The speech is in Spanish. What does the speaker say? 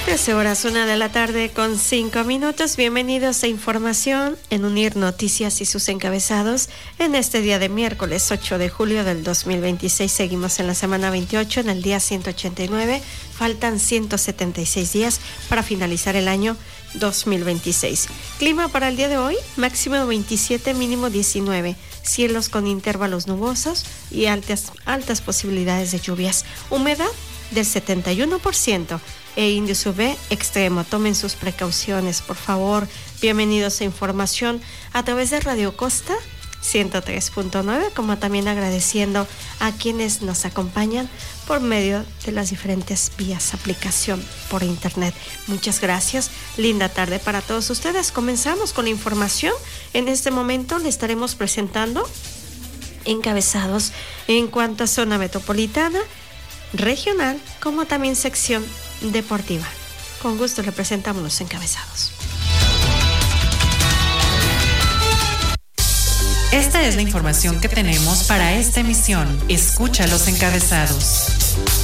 13 horas, 1 de la tarde con 5 minutos. Bienvenidos a Información en Unir Noticias y sus encabezados. En este día de miércoles 8 de julio del 2026 seguimos en la semana 28, en el día 189. Faltan 176 días para finalizar el año 2026. Clima para el día de hoy, máximo 27, mínimo 19. Cielos con intervalos nubosos y altas posibilidades de lluvias. Humedad del 71%. Índice UV extremo. Tomen sus precauciones, por favor. Bienvenidos a Información a través de Radio Costa 103.9, como también agradeciendo a quienes nos acompañan por medio de las diferentes vías, aplicación por internet. Muchas gracias. Linda tarde para todos ustedes. Comenzamos con la información. En este momento le estaremos presentando encabezados en cuanto a zona metropolitana, regional, como también sección deportiva. Con gusto le presentamos los encabezados. Esta es la información que tenemos para esta emisión. Escucha los encabezados.